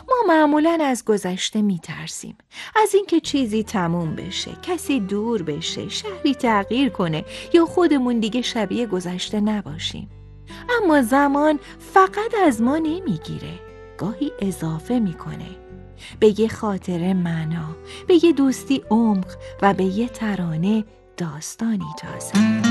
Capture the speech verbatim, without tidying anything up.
ما معمولاً از گذشته میترسیم، از اینکه چیزی تموم بشه، کسی دور بشه، شهری تغییر کنه یا خودمون دیگه شبیه گذشته نباشیم. اما زمان فقط از ما نمیگیره، گاهی اضافه میکنه، به یه خاطره معنا، به یه دوستی عمق و به یه ترانه داستانی تازه.